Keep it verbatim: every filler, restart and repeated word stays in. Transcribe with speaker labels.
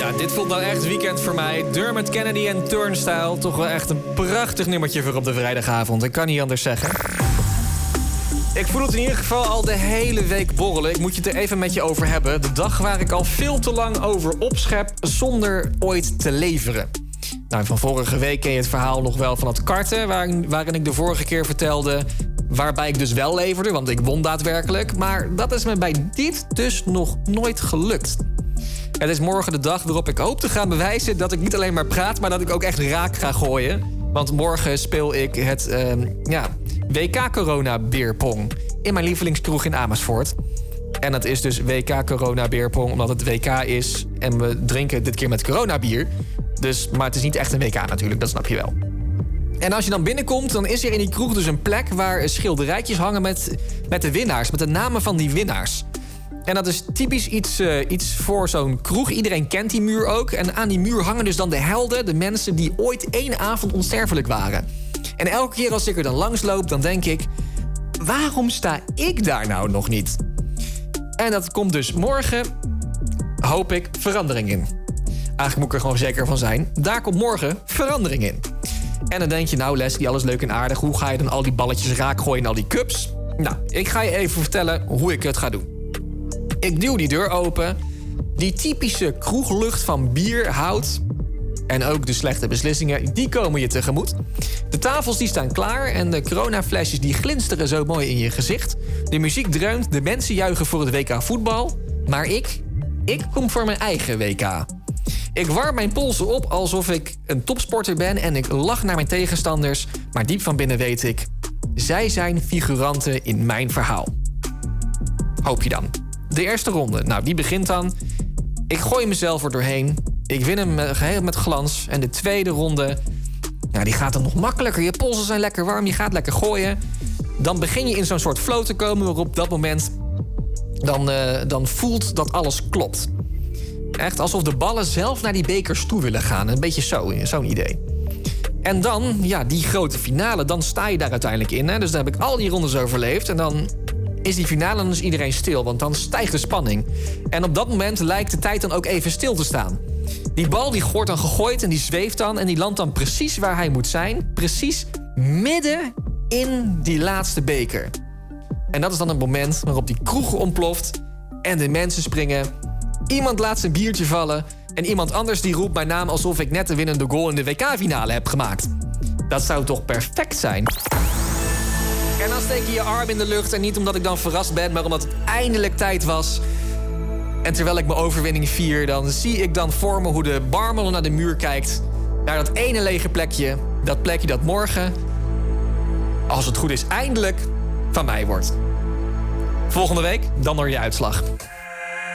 Speaker 1: Ja, dit voelt dan echt weekend voor mij. Dermot Kennedy en Turnstile. Toch wel echt een prachtig nummertje voor op de vrijdagavond. Ik kan niet anders zeggen. Ik voel het in ieder geval al de hele week borrelen. Ik moet je het er even met je over hebben. De dag waar ik al veel te lang over opschep zonder ooit te leveren. Nou, van vorige week ken je het verhaal nog wel van het karten... waarin, waarin ik de vorige keer vertelde... waarbij ik dus wel leverde, want ik won daadwerkelijk. Maar dat is me bij dit dus nog nooit gelukt. Het is morgen de dag waarop ik hoop te gaan bewijzen... dat ik niet alleen maar praat, maar dat ik ook echt raak ga gooien. Want morgen speel ik het uh, ja, W K Corona Beerpong... in mijn lievelingskroeg in Amersfoort. En dat is dus W K Corona Beerpong omdat het W K is... en we drinken dit keer met coronabier. Dus, maar het is niet echt een W K natuurlijk, dat snap je wel. En als je dan binnenkomt, dan is er in die kroeg dus een plek... waar schilderijtjes hangen met, met de winnaars, met de namen van die winnaars. En dat is typisch iets, uh, iets voor zo'n kroeg. Iedereen kent die muur ook. En aan die muur hangen dus dan de helden, de mensen... die ooit één avond onsterfelijk waren. En elke keer als ik er dan langs loop, dan denk ik... waarom sta ik daar nou nog niet? En dat komt dus morgen, hoop ik, verandering in. Eigenlijk moet ik er gewoon zeker van zijn. Daar komt morgen verandering in. En dan denk je, nou Leslie, alles leuk en aardig. Hoe ga je dan al die balletjes raak gooien in al die cups? Nou, ik ga je even vertellen hoe ik het ga doen. Ik duw die deur open. Die typische kroeglucht van bier, hout... en ook de slechte beslissingen, die komen je tegemoet. De tafels die staan klaar en de coronaflesjes die glinsteren zo mooi in je gezicht. De muziek dreunt, de mensen juichen voor het W K voetbal. Maar ik, ik kom voor mijn eigen W K. Ik warm mijn polsen op alsof ik een topsporter ben... en ik lach naar mijn tegenstanders. Maar diep van binnen weet ik... zij zijn figuranten in mijn verhaal. Hoop je dan. De eerste ronde, nou die begint dan. Ik gooi mezelf er doorheen. Ik win hem geheel met glans. En de tweede ronde, nou, die gaat dan nog makkelijker. Je polsen zijn lekker warm, je gaat lekker gooien. Dan begin je in zo'n soort flow te komen... waarop op dat moment dan, uh, dan voelt dat alles klopt. Echt alsof de ballen zelf naar die bekers toe willen gaan. Een beetje zo, zo'n idee. En dan, ja, die grote finale, dan sta je daar uiteindelijk in. Hè? Dus dan heb ik al die rondes overleefd. En dan is die finale dan dus iedereen stil, want dan stijgt de spanning. En op dat moment lijkt de tijd dan ook even stil te staan. Die bal die wordt dan gegooid en die zweeft dan... en die landt dan precies waar hij moet zijn. Precies midden in die laatste beker. En dat is dan een moment waarop die kroeg ontploft... en de mensen springen... Iemand laat zijn biertje vallen... en iemand anders die roept mijn naam... alsof ik net de winnende goal in de W K-finale heb gemaakt. Dat zou toch perfect zijn? En dan steek je je arm in de lucht... en niet omdat ik dan verrast ben... maar omdat het eindelijk tijd was. En terwijl ik mijn overwinning vier... dan zie ik dan voor me hoe de barman naar de muur kijkt... naar dat ene lege plekje. Dat plekje dat morgen... als het goed is eindelijk van mij wordt. Volgende week dan door je uitslag.